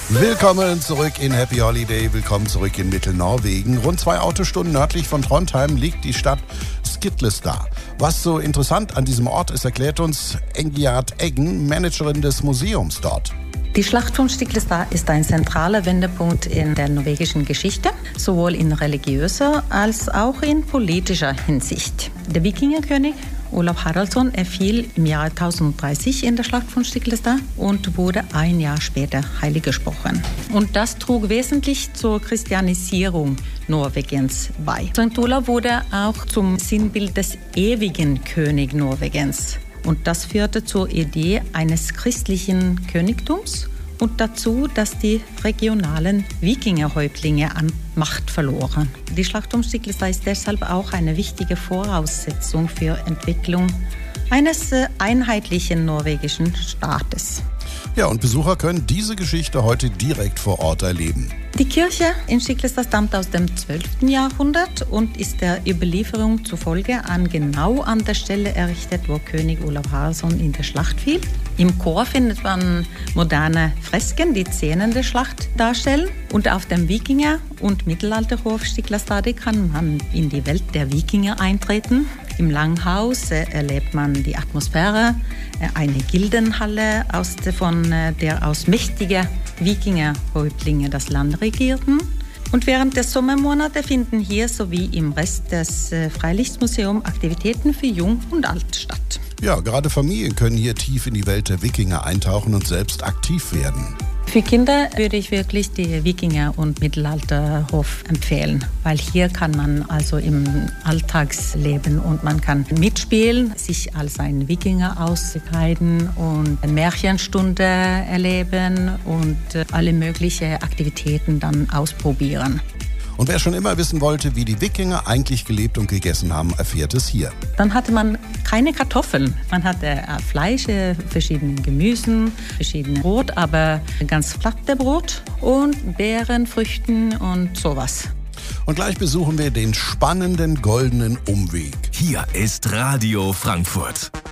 Willkommen zurück in Happy Holiday, willkommen zurück in Mittelnorwegen. Rund 2 Autostunden nördlich von Trondheim liegt die Stadt Skitlestad. Was so interessant an diesem Ort ist, erklärt uns Engjard Eggen, Managerin des Museums dort. Die Schlacht von Stiklestad ist ein zentraler Wendepunkt in der norwegischen Geschichte, sowohl in religiöser als auch in politischer Hinsicht. Der Wikingerkönig Olav Haraldsson fiel im Jahr 1030 in der Schlacht von Stiklestad und wurde ein Jahr später heilig gesprochen. Und das trug wesentlich zur Christianisierung Norwegens bei. St. Olav wurde auch zum Sinnbild des ewigen König Norwegens. Und das führte zur Idee eines christlichen Königtums und dazu, dass die regionalen Wikingerhäuptlinge an Macht verloren. Die Schlacht um Stiklestad ist deshalb auch eine wichtige Voraussetzung für Entwicklung eines einheitlichen norwegischen Staates. Ja, und Besucher können diese Geschichte heute direkt vor Ort erleben. Die Kirche in Stiklestad stammt aus dem 12. Jahrhundert und ist der Überlieferung zufolge genau an der Stelle errichtet, wo König Olav Haraldsson in der Schlacht fiel. Im Chor findet man moderne Fresken, die Szenen der Schlacht darstellen. Und auf dem Wikinger- und Mittelalterhof Stiklestad kann man in die Welt der Wikinger eintreten. Im Langhaus erlebt man die Atmosphäre, eine Gildenhalle, von der aus mächtige Wikingerhäuptlinge das Land regierten. Und während der Sommermonate finden hier sowie im Rest des Freilichtmuseums Aktivitäten für Jung und Alt statt. Ja, gerade Familien können hier tief in die Welt der Wikinger eintauchen und selbst aktiv werden. Für Kinder würde ich wirklich die Wikinger- und Mittelalterhof empfehlen, weil hier kann man also im Alltagsleben und man kann mitspielen, sich als ein Wikinger auskleiden und eine Märchenstunde erleben und alle möglichen Aktivitäten dann ausprobieren. Und wer schon immer wissen wollte, wie die Wikinger eigentlich gelebt und gegessen haben, erfährt es hier. Dann hatte man keine Kartoffeln. Man hatte Fleisch, verschiedene Gemüsen, verschiedene Brot, aber ganz platte Brot und Beeren, Früchten und sowas. Und gleich besuchen wir den spannenden Goldenen Umweg. Hier ist Radio Frankfurt.